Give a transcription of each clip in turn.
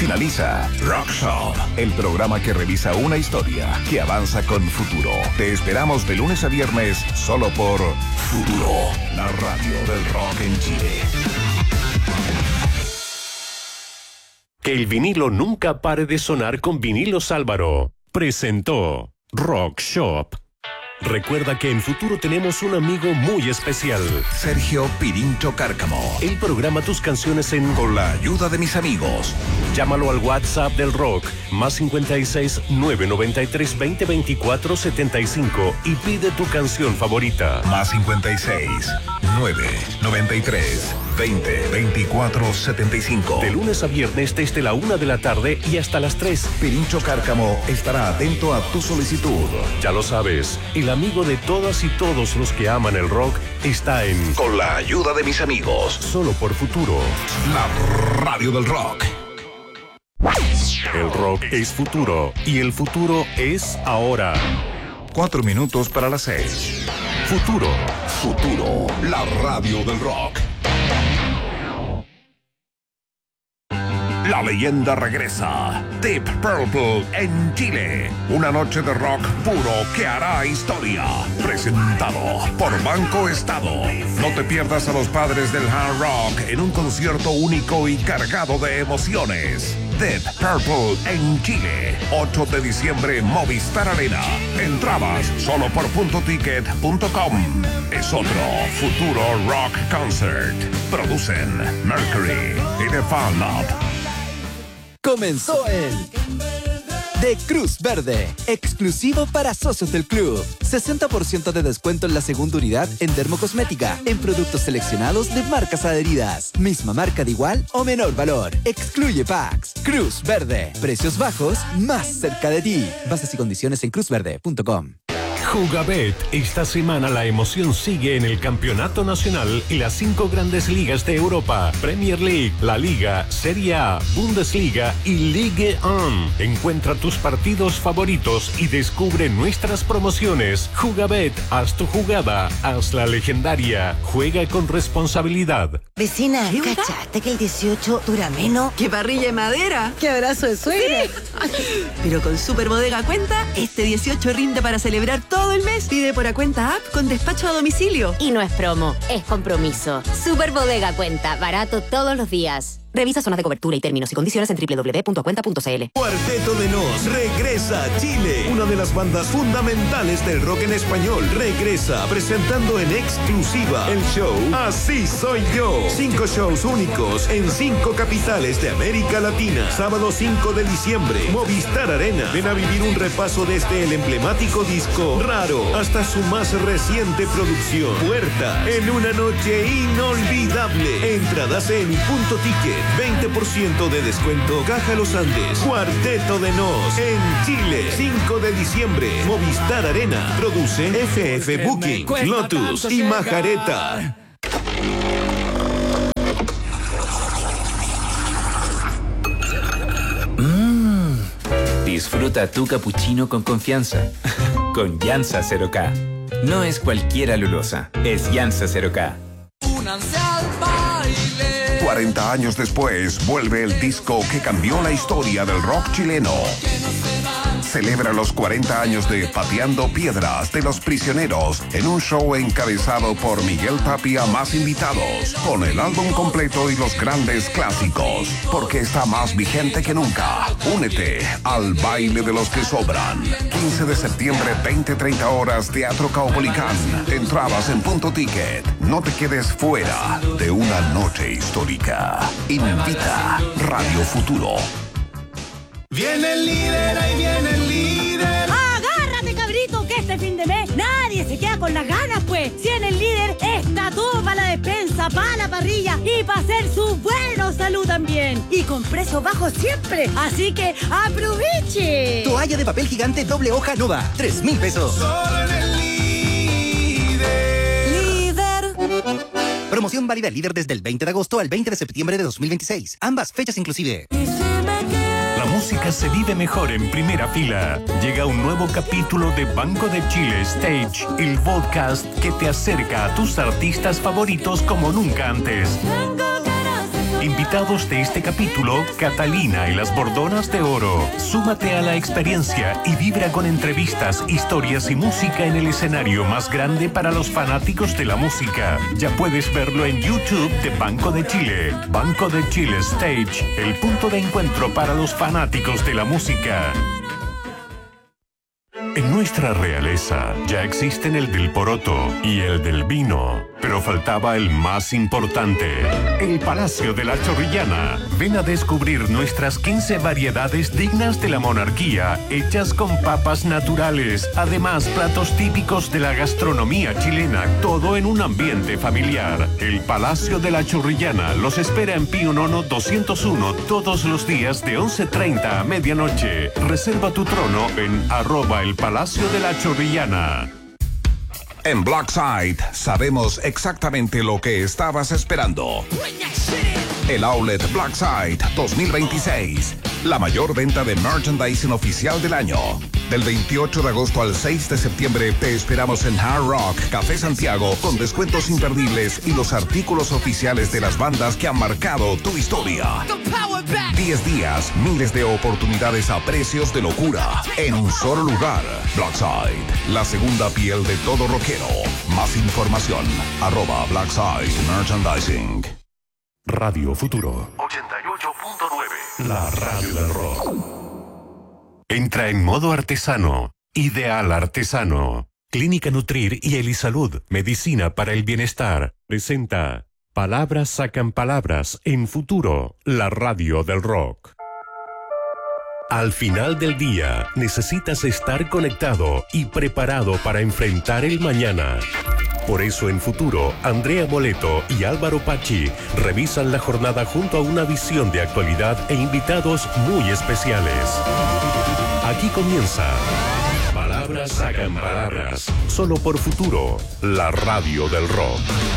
Finaliza Rock Shop, el programa que revisa una historia que avanza con futuro. Te esperamos de lunes a viernes solo por Futuro, la radio del rock en Chile. Que el vinilo nunca pare de sonar con Vinilos Álvaro. Presentó Rock Shop. Recuerda que en Futuro tenemos un amigo muy especial. Sergio Pirincho Cárcamo. Él programa tus canciones con la ayuda de mis amigos. Llámalo al WhatsApp del rock, más 56 993 20 24 75 y pide tu canción favorita. Más 56 993 20 24 75. De lunes a viernes desde la 1 de la tarde y hasta las 3. Pirincho Cárcamo estará atento a tu solicitud. Ya lo sabes, el amigo de todas y todos los que aman el rock está en Con la ayuda de mis amigos. Solo por Futuro. La radio del rock. El rock es futuro y el futuro es ahora. 4 minutos para las 6. Futuro. Futuro, la radio del rock. La leyenda regresa. Deep Purple en Chile. Una noche de rock puro que hará historia. Presentado por Banco Estado. No te pierdas a los padres del hard rock en un concierto único y cargado de emociones. Deep Purple en Chile. 8 de diciembre, Movistar Arena. Entradas solo por puntoticket.com. Es otro Futuro Rock Concert. Producen Mercury y The Fan Lab. Comenzó el de Cruz Verde, exclusivo para socios del club. 60% de descuento en la segunda unidad en dermocosmética, en productos seleccionados de marcas adheridas. Misma marca de igual o menor valor. Excluye packs. Cruz Verde, precios bajos, más cerca de ti. Bases y condiciones en cruzverde.com. Jugabet, esta semana la emoción sigue en el Campeonato Nacional y las 5 grandes ligas de Europa: Premier League, La Liga, Serie A, Bundesliga y Ligue 1. Encuentra tus partidos favoritos y descubre nuestras promociones. Jugabet, haz tu jugada, haz la legendaria. Juega con responsabilidad. Vecina, ¿cachaste que el 18 dura menos? ¡Qué parrilla de madera! ¡Qué abrazo de suegra! Sí. Pero con Super Bodega Cuenta, este 18 rinde para celebrar todo el mes. Pide por Cuenta App con despacho a domicilio. Y no es promo, es compromiso. Super Bodega Cuenta, barato todos los días. Revisa zonas de cobertura y términos y condiciones en www.cuenta.cl. Cuarteto de Nos regresa a Chile. Una de las bandas fundamentales del rock en español regresa presentando en exclusiva el show Así Soy Yo. 5 shows únicos en 5 capitales de América Latina. Sábado 5 de diciembre, Movistar Arena. Ven a vivir un repaso desde el emblemático disco Raro hasta su más reciente producción Puerta, en una noche inolvidable. Entradas en Punto Ticket. 20% de descuento. Caja Los Andes. Cuarteto de Nos en Chile. 5 de diciembre. Movistar Arena. Produce FF Booking, Lotus y Majareta. Disfruta tu cappuccino con confianza. Con Llanza 0K. No es cualquier alulosa, es Llanza 0K. Únanse al baile. 40 años después, vuelve el disco que cambió la historia del rock chileno. Celebra los 40 años de Pateando Piedras de Los Prisioneros en un show encabezado por Miguel Tapia más invitados, con el álbum completo y los grandes clásicos, porque está más vigente que nunca. Únete al baile de los que sobran. 15 de septiembre, 20-30 horas, Teatro Caupolicán. Entradas en Punto Ticket. No te quedes fuera de una noche histórica. Invita Radio Futuro. Viene el líder, ahí viene el líder. ¡Agárrate, cabrito, que este fin de mes nadie se queda con las ganas, pues! Si en el líder está todo para la despensa, para la parrilla y para hacer su buena salud también. Y con precios bajos siempre. Así que ¡aproveche! Toalla de papel gigante doble hoja Nova, 3,000 pesos. Solo en el líder. Promoción válida líder desde el 20 de agosto al 20 de septiembre de 2026. Ambas fechas inclusive. La música se vive mejor en primera fila. Llega un nuevo capítulo de Banco de Chile Stage, el podcast que te acerca a tus artistas favoritos como nunca antes. Invitados de este capítulo, Catalina y las Bordonas de Oro. Súmate a la experiencia y vibra con entrevistas, historias y música en el escenario más grande para los fanáticos de la música. Ya puedes verlo en YouTube de Banco de Chile. Banco de Chile Stage, el punto de encuentro para los fanáticos de la música. En nuestra realeza ya existen el del poroto y el del vino, pero faltaba el más importante, el Palacio de la Chorrillana. Ven a descubrir nuestras 15 variedades dignas de la monarquía, hechas con papas naturales, además platos típicos de la gastronomía chilena, todo en un ambiente familiar. El Palacio de la Chorrillana los espera en Pío Nono 201 todos los días de 11:30 a medianoche. Reserva tu trono en @el Palacio de la Chorrillana. En Blackside sabemos exactamente lo que estabas esperando. El Outlet Blackside 2026. La mayor venta de merchandising oficial del año. Del 28 de agosto al 6 de septiembre te esperamos en Hard Rock Café Santiago con descuentos imperdibles y los artículos oficiales de las bandas que han marcado tu historia. 10 días, miles de oportunidades a precios de locura en un solo lugar. Blackside, la segunda piel de todo rockero. Más información, @Blackside Merchandising. Radio Futuro 88.9, la radio del rock. Entra en modo artesano. Ideal Artesano. Clínica Nutrir y Elisalud, medicina para el bienestar. Presenta Palabras sacan palabras en Futuro, la radio del rock. Al final del día, necesitas estar conectado y preparado para enfrentar el mañana. Por eso en Futuro, Andrea Boleto y Álvaro Pachi revisan la jornada junto a una visión de actualidad e invitados muy especiales. Aquí comienza Palabras sacan palabras, solo por Futuro, la radio del rock.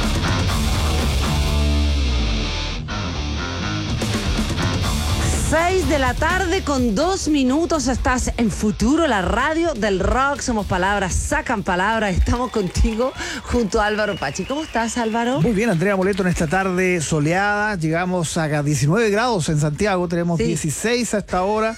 6 de la tarde con 2 minutos. Estás en Futuro, la radio del rock. Somos Palabras sacan palabras. Estamos contigo junto a Álvaro Pachi. ¿Cómo estás, Álvaro? Muy bien, Andrea Moleto, en esta tarde soleada. Llegamos a 19 grados en Santiago. Tenemos 16 hasta ahora.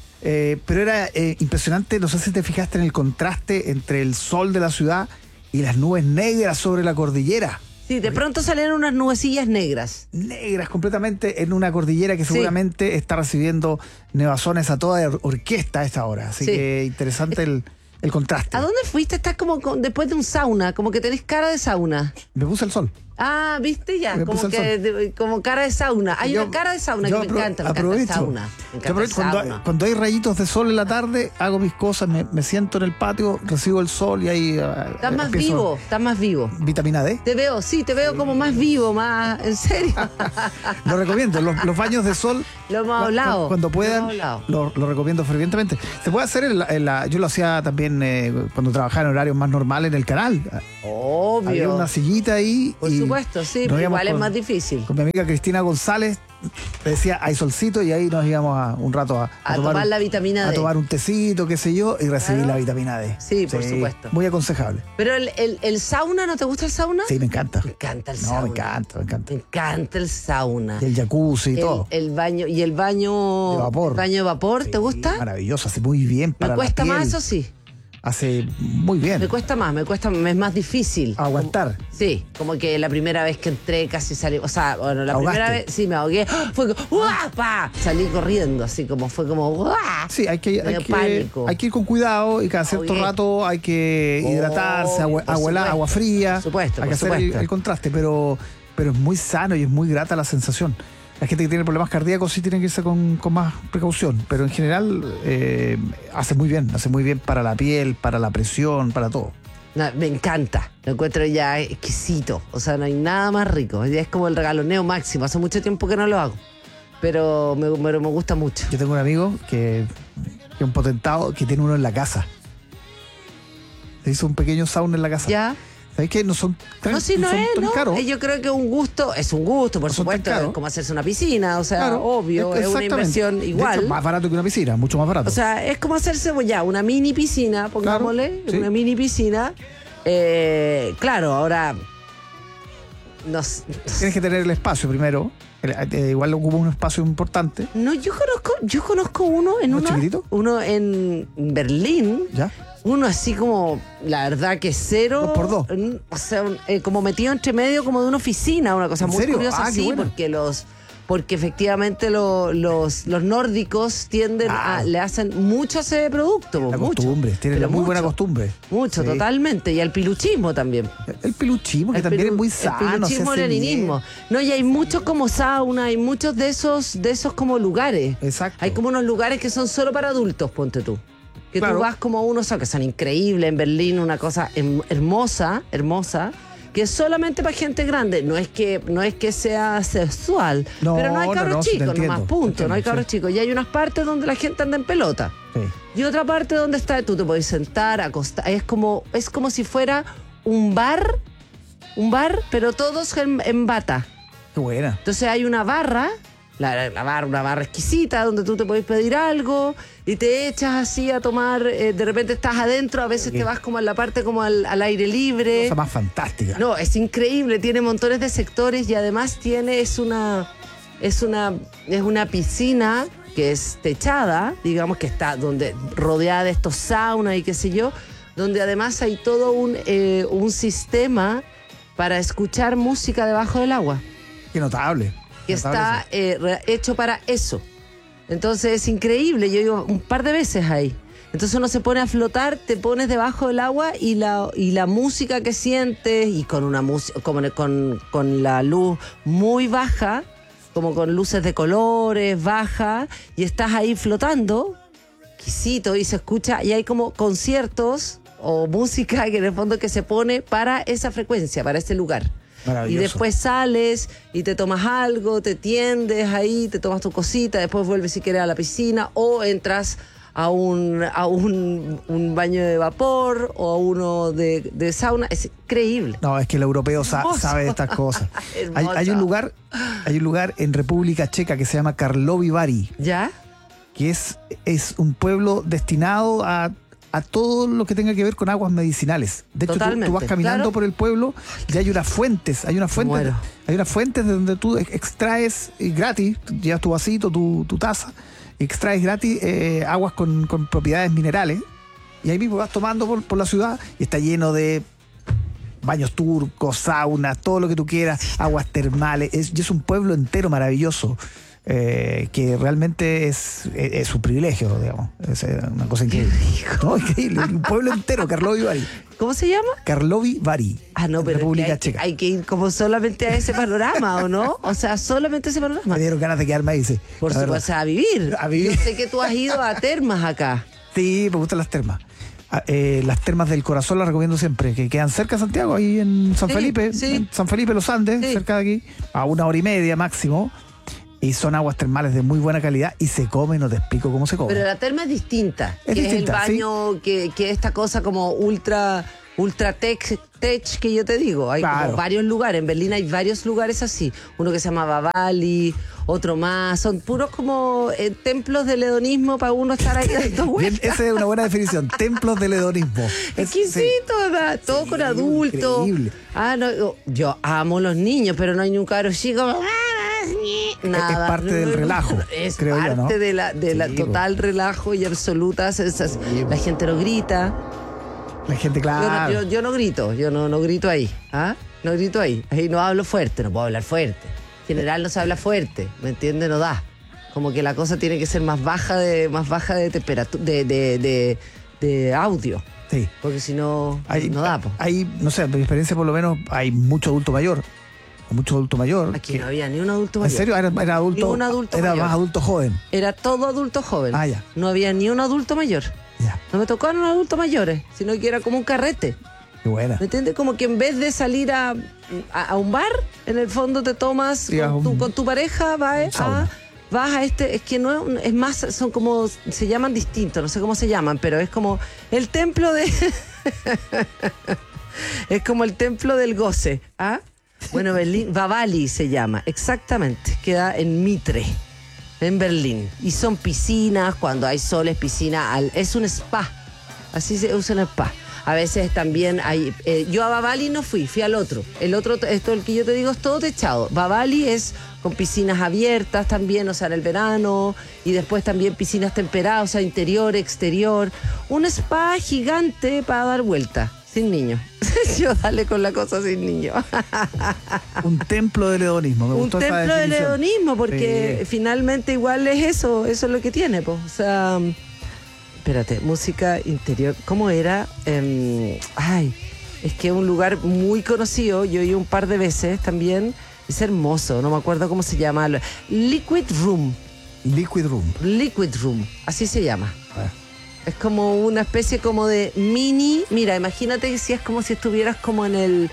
Pero era impresionante. No sé si te fijaste en el contraste entre el sol de la ciudad y las nubes negras sobre la cordillera. Sí, de pronto salieron unas nubecillas negras. Negras completamente en una cordillera que seguramente está recibiendo nevazones a toda orquesta a esta hora. Así que interesante el contraste. ¿A dónde fuiste? Estás como después de un sauna, como que tenés cara de sauna. Me puse el sol. Ah, viste ya, como cara de sauna. Hay una cara de sauna que me encanta. Aprovecho. Sauna. Me encanta el sauna. Cuando hay rayitos de sol en la tarde, hago mis cosas, me siento en el patio, recibo el sol y ahí estás más vivo, estás más vivo. ¿Vitamina D? Te veo como más vivo, más, en serio. Lo recomiendo, los baños de sol. Lo hemos hablado. Cuando puedan, lo recomiendo fervientemente. Se puede hacer yo lo hacía también cuando trabajaba en horarios más normales en el canal. Obvio. Había una sillita ahí. Por supuesto, sí, pero igual es más difícil. Con mi amiga Cristina González, le decía, hay solcito, y ahí nos íbamos un rato a tomar la vitamina D. A tomar un tecito, qué sé yo, y recibir la vitamina D. Sí, por supuesto. Muy aconsejable. Pero el sauna, ¿no te gusta el sauna? Sí, me encanta. Me encanta el sauna. Me encanta. Me encanta el sauna. Y el jacuzzi y todo. El baño de vapor. ¿El baño de vapor te gusta? Maravilloso, hace muy bien para la piel. Me cuesta más, eso sí. Hace muy bien. Me cuesta más, es más difícil. Aguantar. Sí, como que la primera vez que entré casi salí, o sea, bueno, la ¿Ahogaste? primera vez sí me ahogué, fue como ¡guapa! Salí corriendo, así como fue como ¡guau! Sí, hay que ir con cuidado y cada cierto rato hay que hidratarse, agua fría. Por supuesto, hay que hacer el contraste, pero es muy sano y es muy grata la sensación. La gente que tiene problemas cardíacos sí tiene que irse con más precaución, pero en general hace muy bien para la piel, para la presión, para todo. No, me encanta, lo encuentro ya exquisito, o sea, no hay nada más rico, es como el regaloneo máximo, hace mucho tiempo que no lo hago, pero me gusta mucho. Yo tengo un amigo que es un potentado que tiene uno en la casa. Se hizo un pequeño sauna en la casa. ¿Ya? ¿Sabes qué? No son tan caros. Yo creo que es un gusto, por supuesto, es como hacerse una piscina, o sea, claro, obvio, es una inversión igual. De hecho, más barato que una piscina, mucho más barato. O sea, es como hacerse ya una mini piscina, pongámosle, una mini piscina. Claro, ahora Tienes que tener el espacio primero. Igual ocupa un espacio importante. No, yo conozco uno en uno en Berlín. ¿Ya? Uno así como, la verdad que 0. 2x2. O sea, como metido entre medio como de una oficina, una cosa muy curiosa así, bueno. porque efectivamente los nórdicos tienden le hacen mucho a ese producto. La costumbre, tienen muy buena costumbre. Mucho, totalmente. Y el piluchismo también. El piluchismo, que también es muy sano. El piluchismo, el leninismo. No, y hay muchos como sauna, hay muchos de esos como lugares. Exacto. Hay como unos lugares que son solo para adultos, ponte tú. Que tú vas como a unos que son increíbles en Berlín, una cosa hermosa, que es solamente para gente grande. No es que sea sexual, pero no hay cabros chicos, nomás, punto. No hay cabros chicos. Y hay unas partes donde la gente anda en pelota. Sí. Y otra parte donde tú te puedes sentar, acostar. Es como si fuera un bar, pero todos en bata. Qué buena. Entonces hay una barra. Una barra exquisita donde tú te podés pedir algo y te echas así a tomar, de repente estás adentro, a veces te vas como en la parte como al aire libre. Cosa más fantástica. No, es increíble, tiene montones de sectores y además es una piscina que es techada, digamos que está rodeada de estos saunas y qué sé yo, donde además hay todo un sistema para escuchar música debajo del agua. Qué notable. Que está hecho para eso. Entonces es increíble. Yo digo un par de veces ahí. Entonces uno se pone a flotar, te pones debajo del agua y la música que sientes, y con una música con la luz muy baja, como con luces de colores baja, y estás ahí flotando, exquisito, y se escucha, y hay como conciertos o música que en el fondo que se pone para esa frecuencia, para ese lugar. Y después sales y te tomas algo, te tiendes ahí, te tomas tu cosita, después vuelves si quieres a la piscina o entras a un baño de vapor o a uno de sauna. Es increíble. No, es que el europeo sabe de estas cosas. hay un lugar en República Checa que se llama Karlovy Vary. ¿Ya? Que es un pueblo destinado a todo lo que tenga que ver con aguas medicinales. De hecho, tú vas caminando por el pueblo y hay unas fuentes de donde tú extraes gratis, llevas tu vasito, tu taza, extraes gratis aguas con propiedades minerales, y ahí mismo vas tomando por la ciudad y está lleno de baños turcos, saunas, todo lo que tú quieras, aguas termales, y es un pueblo entero maravilloso. Que realmente es un privilegio, digamos. Es una cosa increíble. No, increíble. Un pueblo entero, Karlovy Vary. ¿Cómo se llama? Karlovy Vary. No, pero República Checa. Hay que ir como solamente a ese panorama, ¿o no? O sea, solamente ese panorama. Me dieron ganas de quedarme ahí, dice. Por supuesto, a vivir. Yo sé que tú has ido a termas acá. Sí, me gustan las termas. Las termas del corazón las recomiendo siempre, que quedan cerca de Santiago, ahí en San Felipe. Sí. En San Felipe Los Andes, cerca de aquí, a 1h30 máximo. Y son aguas termales de muy buena calidad y se come, no te explico cómo se come. Pero la terma es distinta. Es el baño, que esta cosa como ultra tech que yo te digo. Hay como varios lugares. En Berlín hay varios lugares así. Uno que se llama Bavali, otro más. Son puros como templos del hedonismo para uno estar ahí dando vueltas. Bien, esa es una buena definición. Templos del hedonismo. Exquisito, ¿verdad? Todo con adultos. Increíble. Yo amo los niños, pero no hay ni un cabro chico. Nada. Es parte del relajo. Es creo parte yo, ¿no? de la total relajo y absoluta. La gente no grita. La gente, claro. Yo no grito. Yo no grito ahí. No grito ahí. Ahí no hablo fuerte. No puedo hablar fuerte. En general no se habla fuerte. ¿Me entiendes? No da. Como que la cosa tiene que ser más baja de temperatura, de audio. Sí. Porque si no, no da. No sé, en mi experiencia por lo menos hay mucho adulto mayor. Aquí no había ni un adulto mayor. ¿En serio? ¿Era adulto? Ni un adulto era mayor. Más adulto joven. Era todo adulto joven. Ya. No había ni un adulto mayor. Ya. No me tocaron adultos mayores, sino que era como un carrete. Qué buena. ¿Me entiendes? Como que en vez de salir a un bar, en el fondo te tomas con tu pareja, vas a este, es que no es más, son como, se llaman distintos, no sé cómo se llaman, pero es como el templo de es como el templo del goce, Bueno, Berlín, Bavali se llama, exactamente, queda en Mitre, en Berlín. Y son piscinas, cuando hay sol es piscina, es un spa, así se usa un spa. A veces también hay... yo a Bavali no fui al otro. El otro, esto el que yo te digo es todo techado. Bavali es con piscinas abiertas también, o sea, en el verano, y después también piscinas temperadas, o sea, interior, exterior. Un spa gigante para dar vueltas, sin niños. Yo dale con la cosa sin niños. Un templo del hedonismo, me gustó esa definición. Un templo del hedonismo, porque finalmente igual es eso es lo que tiene, pues. O sea, espérate, música interior, ¿cómo era? Es que es un lugar muy conocido, yo he ido un par de veces también. Es hermoso, no me acuerdo cómo se llama. Liquid Room, así se llama. Es como una especie como de mini... Mira, imagínate que si es como si estuvieras como en el...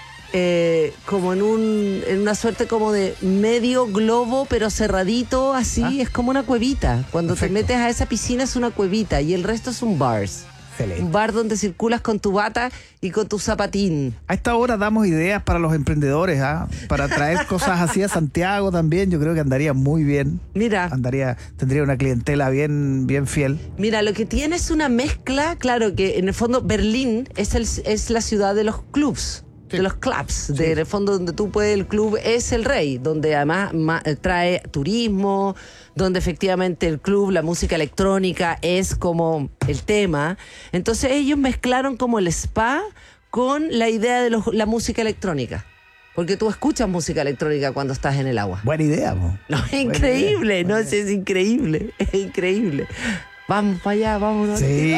como en una suerte como de medio globo, pero cerradito, así. Es como una cuevita. Cuando te metes a esa piscina es una cuevita y el resto es un bars. Excelente. Un bar donde circulas con tu bata y con tu zapatín. A esta hora damos ideas para los emprendedores, para traer cosas así a Santiago también. Yo creo que andaría muy bien. Mira. Tendría una clientela bien fiel. Mira, lo que tiene es una mezcla, claro, que en el fondo Berlín es la ciudad de los clubs. Sí. De los clubs, sí. En el fondo donde tú puedes, el club es el rey, donde además trae turismo, donde efectivamente el club, la música electrónica es como el tema. Entonces ellos mezclaron como el spa con la idea de la música electrónica. Porque tú escuchas música electrónica cuando estás en el agua. Buena idea, po. No, es increíble, idea. No, es increíble, es increíble. Vamos para allá, vámonos. Sí.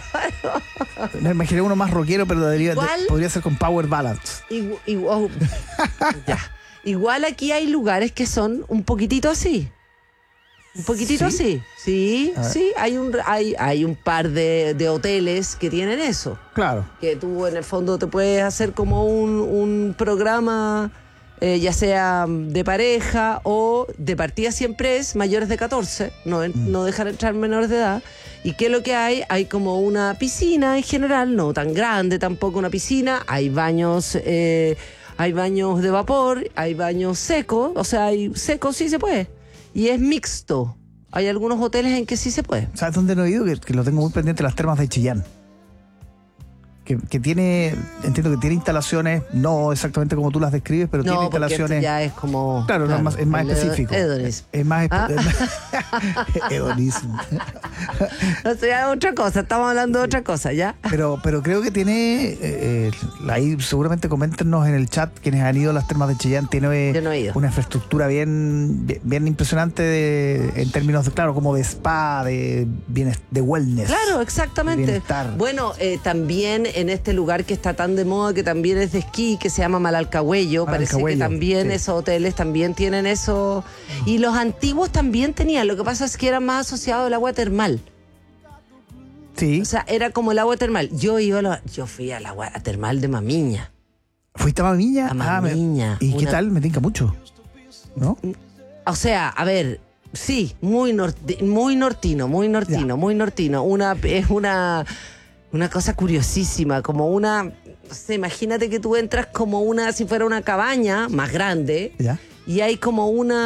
Me imaginé uno más rockero, pero podría ser con power ballads. Ya. Igual aquí hay lugares que son un poquitito así. Un poquitito así. Sí, sí. Hay un par de hoteles que tienen eso. Claro. Que tú en el fondo te puedes hacer como un programa... ya sea de pareja o de partida, siempre es mayores de 14, no dejan entrar menores de edad. ¿Y qué es lo que hay? Hay como una piscina en general, no tan grande tampoco una piscina, hay baños de vapor, hay baños secos, o sea, hay secos sí se puede, y es mixto. Hay algunos hoteles en que sí se puede. ¿Sabes dónde no he ido? Que lo tengo muy pendiente, las termas de Chillán. Que tiene, entiendo que tiene instalaciones, no exactamente como tú las describes, pero tiene instalaciones. Ya es como. Claro, es más específico. Hedonismo. Es más hedonismo. O sea, otra cosa, estamos hablando de otra cosa, ¿ya? Pero creo que tiene, ahí seguramente coméntenos en el chat quienes han ido a las termas de Chillán, tiene Yo no he ido. Una infraestructura bien impresionante en términos de, claro, como de spa, de wellness. Claro, exactamente. Bueno, también en este lugar que está tan de moda, que también es de esquí, que se llama Malalcahuello, parece que también esos hoteles también tienen eso. Y los antiguos también tenían, lo que pasa es que eran más asociados al agua termal. Sí. O sea, era como el agua termal. Yo fui al agua termal de Mamiña. ¿Fuiste a Mamiña? A Mamiña. ¿Y qué tal? Me tinca mucho, ¿no? O sea, a ver, sí, muy nortino. Es una cosa curiosísima, como una, no sé, imagínate que tú entras como si fuera una cabaña más grande, y hay como una